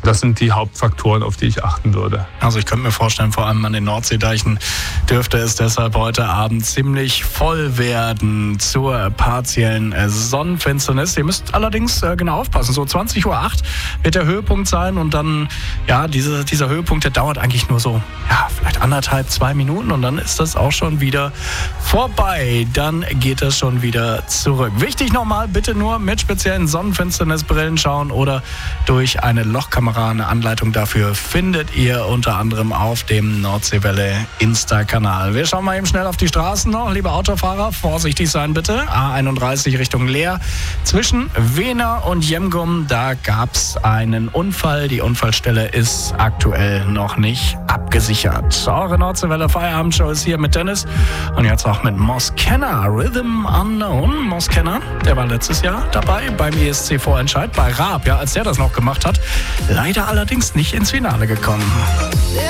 Das sind die Hauptfaktoren, auf die ich achten würde. Also ich könnte mir vorstellen, vor allem an den Nordseedeichen dürfte es deshalb heute Abend ziemlich voll werden zur partiellen Sonnenfinsternis. Ihr müsst allerdings genau aufpassen. So 20:08 Uhr wird der Höhepunkt sein und dann, ja, dieser Höhepunkt, der dauert eigentlich nur so, ja, vielleicht 1,5, 2 Minuten und dann ist das auch schon wieder vorbei. Dann geht das schon wieder zurück. Wichtig nochmal, bitte nur mit speziellen Sonnenfinsternisbrillen schauen oder durch eine Lochkamera. Eine Anleitung dafür findet ihr unter anderem auf dem Nordseewelle Insta-Kanal. Wir schauen mal eben schnell auf die Straßen noch. Liebe Autofahrer, vorsichtig sein bitte. A31 Richtung Leer. Zwischen Wehna und Jemgum, da gab es einen Unfall. Die Unfallstelle ist aktuell noch nicht abgesichert. Eure Nordseewelle Feierabendshow ist hier mit Dennis und jetzt auch mit Moss Kenner. Rhythm Unknown. Moss Kenner, der war letztes Jahr dabei beim ESC-Vorentscheid bei Raab, ja, als der das noch gemacht hat. Leider allerdings nicht ins Finale gekommen.